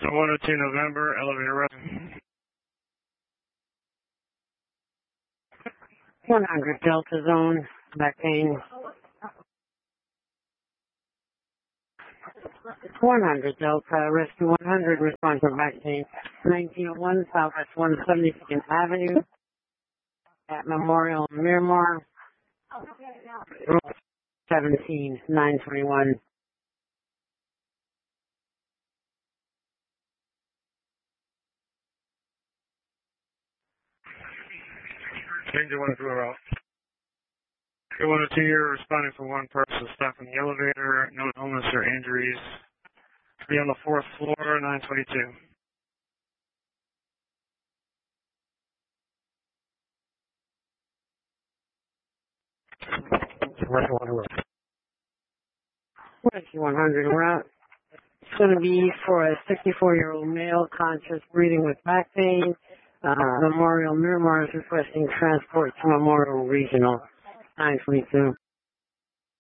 102 November, elevator rescue. 100 Delta Zone, back pain. 100 Delta, rescue 100, response for back pain. 1901 Southwest 172nd Avenue at Memorial Miramar. 17, 921. Danger 1 to route. 102, you're responding for one person stuck in the elevator, no illness or injuries. Be on the 4th floor, 922. Rescue 100 route. It's going to be for a 64-year-old male, conscious, breathing with back pain. Memorial Miramar is requesting transport to Memorial Regional, 922.